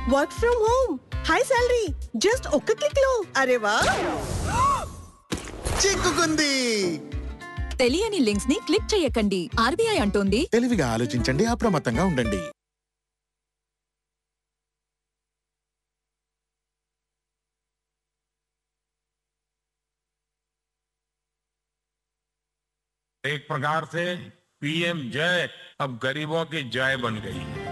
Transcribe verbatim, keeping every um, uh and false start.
Work from home, high salary, just ఒక్క click లో. అరే వా, చిక్కుకుంది. తెలియని లింక్స్ ని క్లిక్ చేయకండి. ఆర్బీఐ అంటోంది తెలివిగా ఆలోచించండి, అప్రమత్తంగా ఉండండి. एक प्रकार से पीएम जय अब गरीबों की जय बन गई है।